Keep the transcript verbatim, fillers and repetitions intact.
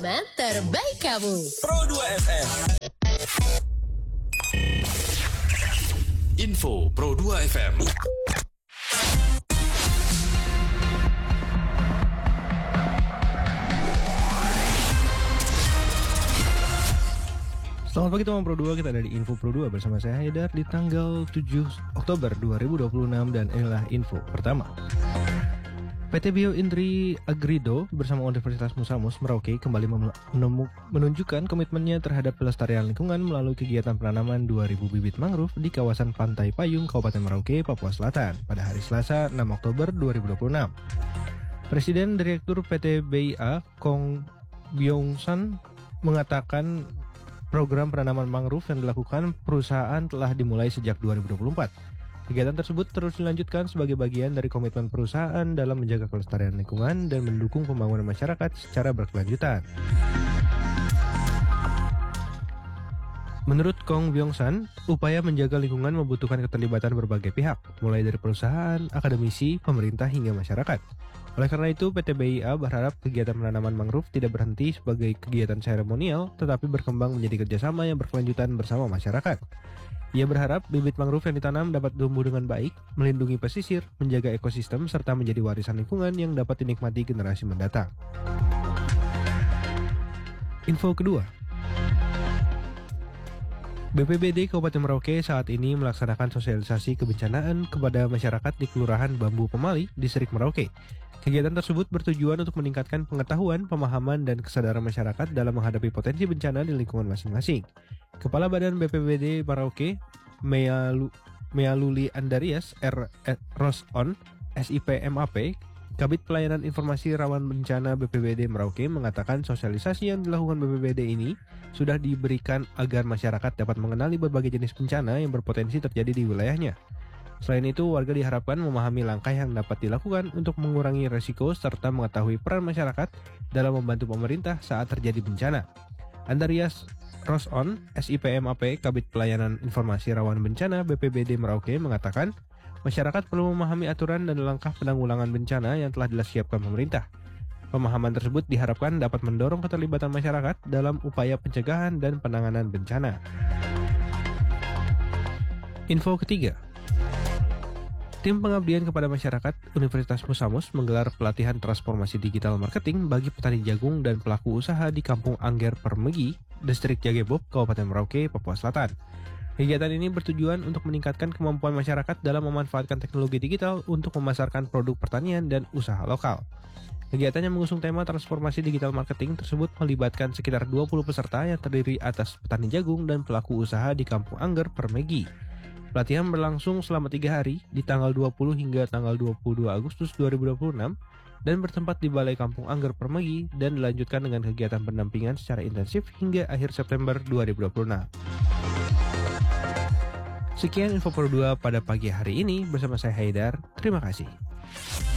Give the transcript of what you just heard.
pengalaman terbaik kamu. Pro dua F M. Info Pro dua F M. Selamat pagi teman Pro dua, kita ada di Info Pro dua bersama saya Haidar di tanggal tujuh Oktober dua ribu dua puluh enam dan inilah info pertama. P T Bio Indri Agrido bersama Universitas Musamus Merauke kembali menemu, menunjukkan komitmennya terhadap pelestarian lingkungan melalui kegiatan penanaman dua ribu bibit mangrove di kawasan Pantai Payung, Kabupaten Merauke, Papua Selatan pada hari Selasa enam Oktober dua ribu dua puluh enam. Presiden Direktur P T B I A Kong Byung-san mengatakan program penanaman mangrove yang dilakukan perusahaan telah dimulai sejak dua ribu dua puluh empat. Kegiatan tersebut terus dilanjutkan sebagai bagian dari komitmen perusahaan dalam menjaga kelestarian lingkungan dan mendukung pembangunan masyarakat secara berkelanjutan. Menurut Kong Byung-san, upaya menjaga lingkungan membutuhkan keterlibatan berbagai pihak, mulai dari perusahaan, akademisi, pemerintah hingga masyarakat. Oleh karena itu, P T B I A berharap kegiatan penanaman mangrove tidak berhenti sebagai kegiatan seremonial, tetapi berkembang menjadi kerjasama yang berkelanjutan bersama masyarakat. Ia berharap bibit mangrove yang ditanam dapat tumbuh dengan baik, melindungi pesisir, menjaga ekosistem, serta menjadi warisan lingkungan yang dapat dinikmati generasi mendatang. Info kedua. B P B D Kabupaten Merauke saat ini melaksanakan sosialisasi kebencanaan kepada masyarakat di Kelurahan Bambu Pemali, Distrik Merauke. Kegiatan tersebut bertujuan untuk meningkatkan pengetahuan, pemahaman, dan kesadaran masyarakat dalam menghadapi potensi bencana di lingkungan masing-masing. Kepala Badan B P B D Merauke, Mealu, Mealuli Andarias R. Roson, S I P M A P, Kabit Pelayanan Informasi Rawan Bencana B P B D Merauke mengatakan sosialisasi yang dilakukan B P B D ini sudah diberikan agar masyarakat dapat mengenali berbagai jenis bencana yang berpotensi terjadi di wilayahnya. Selain itu, warga diharapkan memahami langkah yang dapat dilakukan untuk mengurangi resiko serta mengetahui peran masyarakat dalam membantu pemerintah saat terjadi bencana. Andarias Roson, S I P M A P, Kabit Pelayanan Informasi Rawan Bencana B P B D Merauke mengatakan, masyarakat perlu memahami aturan dan langkah penanggulangan bencana yang telah disiapkan pemerintah. Pemahaman tersebut diharapkan dapat mendorong keterlibatan masyarakat dalam upaya pencegahan dan penanganan bencana. Info ketiga. Tim Pengabdian kepada Masyarakat Universitas Musamus menggelar pelatihan transformasi digital marketing bagi petani jagung dan pelaku usaha di Kampung Angger Permegi, Distrik Jagebob, Kabupaten Merauke, Papua Selatan. Kegiatan ini bertujuan untuk meningkatkan kemampuan masyarakat dalam memanfaatkan teknologi digital untuk memasarkan produk pertanian dan usaha lokal. Kegiatan yang mengusung tema transformasi digital marketing tersebut melibatkan sekitar dua puluh peserta yang terdiri atas petani jagung dan pelaku usaha di Kampung Angger Permegi. Pelatihan berlangsung selama tiga hari di tanggal dua puluh hingga tanggal dua puluh dua Agustus dua ribu dua puluh enam dan bertempat di Balai Kampung Angger Permegi dan dilanjutkan dengan kegiatan pendampingan secara intensif hingga akhir September dua ribu dua puluh enam. Sekian Info Pro dua pada pagi hari ini bersama saya Haidar. Terima kasih.